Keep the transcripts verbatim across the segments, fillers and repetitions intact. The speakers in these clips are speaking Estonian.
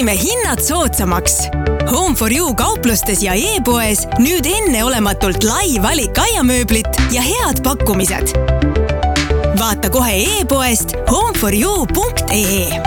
tegime hinnad soodsamaks. Home for You kauplustes ja e-poes nüüd enneolematult lai valik aiamööblit ja head pakkumised. Vaata kohe e-poest home for you punkt e e.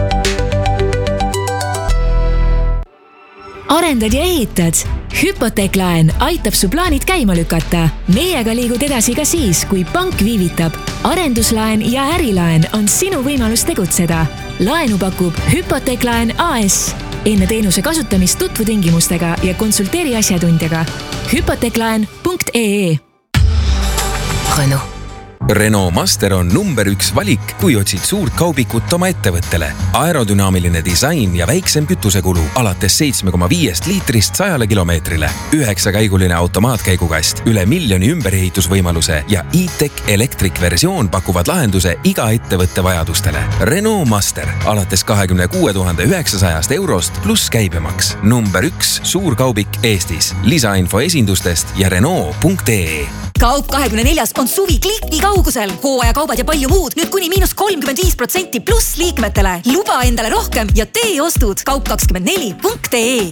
Arendad ja ehitad? Hüpoteeklaen aitab su plaanid käima lükata. Meiega liigud edasi ka siis, kui pank viivitab. Arenduslaen ja ärilaen on sinu võimalus tegutseda. Laenu pakub Hüpoteeklaen A S. Enne teenuse kasutamist tutvu tingimustega ja konsulteeri asjatundjaga. hüpoteeklaen punkt e e. Renault. Renault Master on number üks valik, kui otsid suurt kaubikut oma ettevõttele. Aerodünaamiline disain ja väiksem kütusekulu alates seitse koma viis liitrist sajale kilomeetrile. Üheksakäiguline automaatkäigukast, üle miljoni ümberehitusvõimaluse ja e-tech Electric versioon pakuvad lahenduse iga ettevõtte vajadustele. Renault Master alates kahekümne kuue tuhande üheksasajast eurost pluss käibemaks. Number üks suur kaubik Eestis. Lisainfo esindustest ja Renault punkt e e. Kaup kahekümne neljas on suvi kliki kaugusel. Hooajakaubad ja palju muud. Nüüd kuni miinus kolmkümmend viis protsenti pluss liikmetele. Luba endale rohkem ja tee ostud. Kaup kakskümmend neli punkt e e.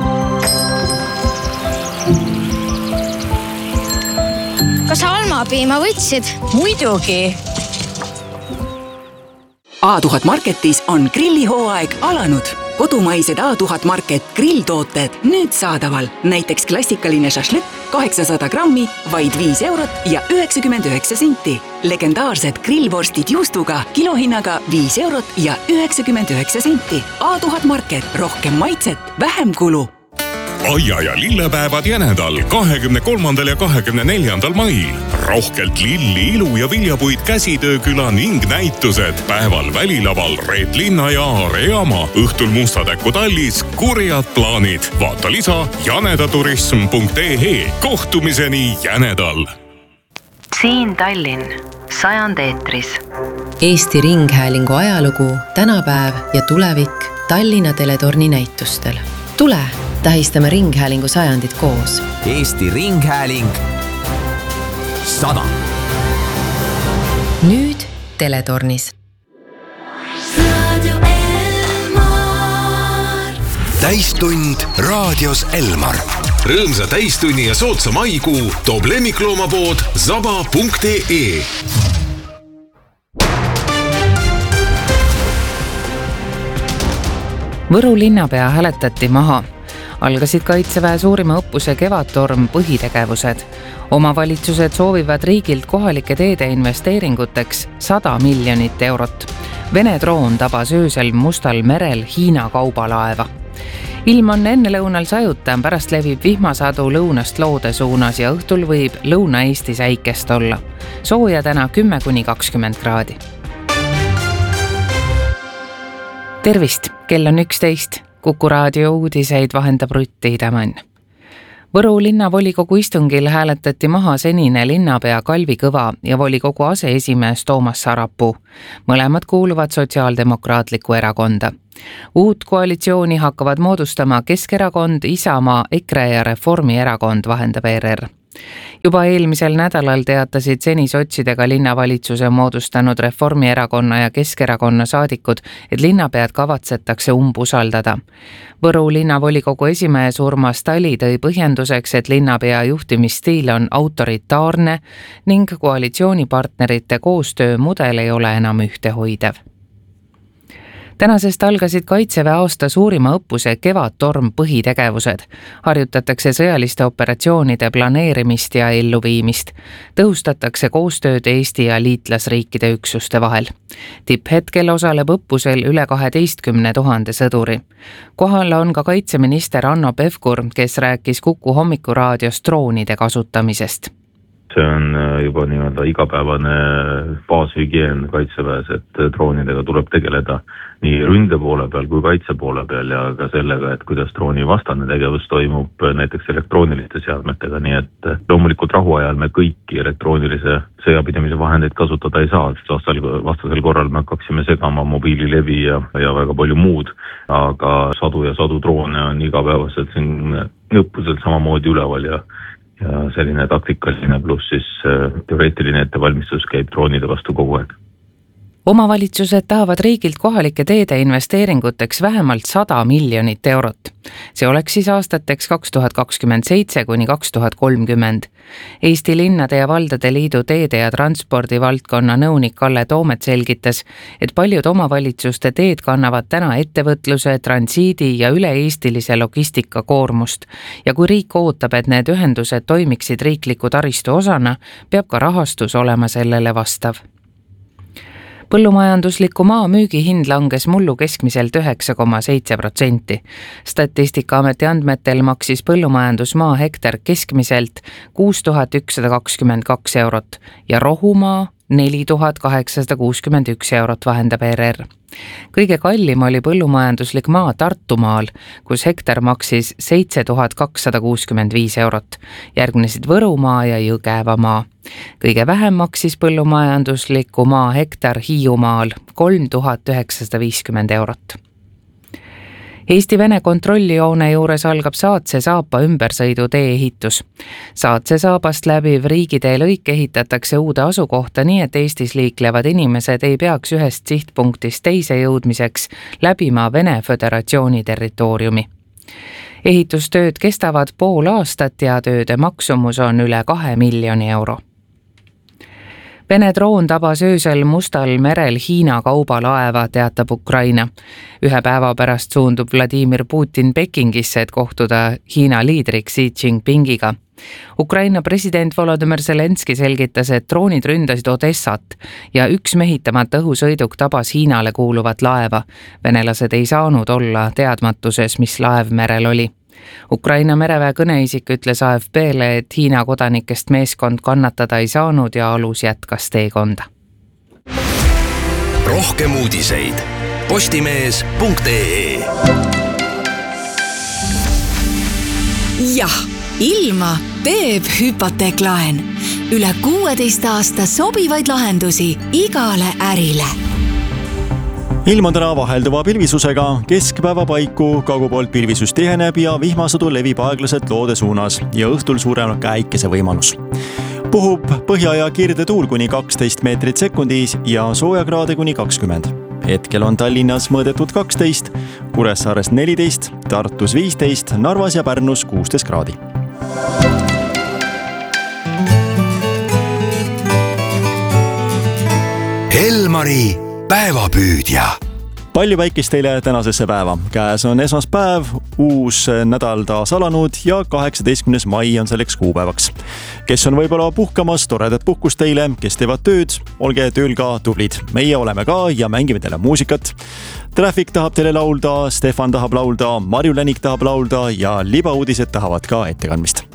Kas sa almapiima võtsid? Muidugi. A tuhat Marketis on grillihooaeg alanud. Kodumaised A tuhat Market grilltooted nüüd saadaval. Näiteks klassikaline šašlõkk kaheksasada grammi, vaid viis eurot ja üheksakümmend üheksa senti. Legendaarsed grillvorstid juustuga kilohinnaga viis eurot ja üheksakümmend üheksa senti. A tuhat Market, rohkem maitset, vähem kulu. Aia ja lillepäevad Jänedal kahekümne kolmandal ja kahekümne neljandal mail. Rohkelt lilli, ilu ja viljapuid käsitööküla ning näitused. Päeval välilaval Reet Linna ja Aare Jaama. Õhtul Mustatäkku tallis kurjad plaanid. Vaata lisa janedaturism punkt e e. Kohtumiseni Jänedal. Siin Tallinn, sajand eetris. Eesti Ringhäälingu ajalugu, tänapäev ja tulevik Tallinna teletorni näitustel. Tule! Tähistame Ringhäälingu sajandit koos. Eesti Ringhääling sada. Nüüd teletornis. Täistund raadios Elmar. Rõõmsa täistunni ja sootsa maikuu toob lemmikloomapood zaba punkt e e. Võru linnapea hääletati maha. Algasid Kaitseväe suurima õppuse Kevadtorm põhitegevused. Omavalitsused soovivad riigilt kohalike teede investeeringuteks sada miljonit eurot. Vene droon tabas öösel Mustal merel Hiina kaubalaeva. Ilm on enne lõunal sajuta, pärast levib vihmasadu lõunast loode suunas ja õhtul võib Lõuna-Eestis äikest olla. Sooja täna kümme kuni kakskümmend kraadi. Tervist, kell on üksteist. Kuku raadio uudiseid vahendab Rutti Idamann. Võru linnavolikogu istungil hääletati maha senine linnapea Kalvi Kõva ja volikogu aseesimees Toomas Sarapuu. Mõlemad kuuluvad Sotsiaaldemokraatlikku erakonda. Uut koalitsiooni hakkavad moodustama Keskerakond, Isamaa, EKRE ja Reformierakond, vahendab E R R. Juba eelmisel nädalal teatasid seni sotsidega linnavalitsuse moodustanud Reformierakonna ja Keskerakonna saadikud, et linnapead kavatsetakse umbusaldada. Võru linnavolikogu esimees Urmas Tali tõi põhjenduseks, et linnapea juhtimisstiil on autoritaarne ning koalitsioonipartnerite koostöömudel ei ole enam ühtehoidev. Tänasest algasid Kaitseväe aasta suurima õppuse Kevadtorm põhitegevused. Harjutatakse sõjaliste operatsioonide planeerimist ja elluviimist. Tõhustatakse koostööd Eesti ja liitlasriikide üksuste vahel. Tipphetkel osaleb õppusel üle kaheteistkümne tuhande sõduri. Kohal on ka kaitseminister Hanno Pevkur, kes rääkis Kuku hommikuraadios droonide kasutamisest. See on juba nii-öelda igapäevane baashügieen Kaitseväes, et droonidega tuleb tegeleda nii ründe poole peal kui kaitse poole peal ja ka sellega, et kuidas drooni vastane tegevus toimub näiteks elektrooniliste seadmetega, nii et loomulikult rahuajal me kõiki elektroonilise sõjapidamise vahendeid kasutada ei saa, sest vastasel, vastasel korral me hakkaksime segama mobiililevi ja, ja väga palju muud, aga sadu ja sadu droone on igapäevaselt siin õppusel samamoodi üleval ja ja selline taktikaline pluss siis teoreetiline ettevalmistus käib droonide vastu kogu aeg. omavalitsused tahavad riigilt kohalike teede investeeringuteks vähemalt sada miljonit eurot. See oleks siis aastateks kaks tuhat kakskümmend seitse kuni kaks tuhat kolmkümmend. Eesti Linnade ja Valdade Liidu teede ja transpordi valdkonna nõunik Kalle Toomet selgitas, et paljud omavalitsuste teed kannavad täna ettevõtluse, transiidi ja üle-eestilise logistika koormust. Ja kui riik ootab, et need ühendused toimiksid riikliku taristu osana, peab ka rahastus olema sellele vastav. Põllumajandusliku maa müügihind langes mullu keskmiselt üheksa koma seitse protsenti. Statistikaameti andmetel maksis põllumajandusmaa hektar keskmiselt kuus tuhat ükssada kakskümmend kaks eurot ja rohumaa neli tuhat kaheksasada kuuskümmend üks eurot, vahendab R R. Kõige kallim oli põllumajanduslik maa Tartumaal, kus hektar maksis seitse tuhat kakssada kuuskümmend viis eurot. Järgnesid Võrumaa ja Jõgevamaa. Kõige vähem maksis põllumajandusliku maa hektar Hiiumaal kolm tuhat üheksasada viiskümmend eurot. Eesti-Vene kontrollijoone juures algab Saatse saapa ümbersõidu tee ehitus. Saatse saabast läbiv riigitee lõik ehitatakse uude asukohta nii, et Eestis liiklevad inimesed ei peaks ühest sihtpunktist teise jõudmiseks läbima Vene Föderatsiooni territooriumi. Ehitustööd kestavad pool aastat ja tööde maksumus on üle kahe miljoni euro. Vene droon tabas öösel Mustal merel Hiina kaubalaeva, teatab Ukraina. Ühe päeva pärast suundub Vladimir Putin Pekingisse, et kohtuda Hiina liidriks Xi Jinpingiga. Ukraina president Volodymyr Zelenski selgitas, et droonid ründasid Odessat ja üks mehitamata õhusõiduk tabas Hiinale kuuluvat laeva. Venelased ei saanud olla teadmatuses, mis laev merel oli. Ukraina mereväe kõneisik ütles A F P-le, et Hiina kodanikest meeskond kannatada ei saanud ja alus jätkas teekonda. Rohkem uudiseid postimees punkt ee. Jah, ilma teeb hüpoteeklaen. Üle kuueteist aasta sobivaid lahendusi igale ärile. Ilm on täna vahelduva pilvisusega, keskpäeva paiku kagu poolt pilvisus tiheneb ja vihmasõdu levib aeglaselt loode suunas ja õhtul suureneb ka äikese võimalus. Puhub põhja ja kirde tuul kuni kaksteist meetrit sekundis ja soojakraade kuni kakskümmend. Hetkel on Tallinnas mõõdetud kaksteist, Kuressaares neliteist, Tartus viisteist, Narvas ja Pärnus kuusteist kraadi. Elmari päevapüüdja. Palju päikest teile tänasesse päeva. Käes on esmaspäev, uus nädal taas alanud ja kaheksateistkümnes mai on selleks kuupäevaks. Kes on võib-olla puhkamas, toredat puhkust teile, kes teevad tööd, olge tööl ka tublid. Meie oleme ka ja mängime teile muusikat. Traffic tahab teile laulda, Stefan tahab laulda, Marju Länik tahab laulda ja libauudised tahavad ka ettekandmist.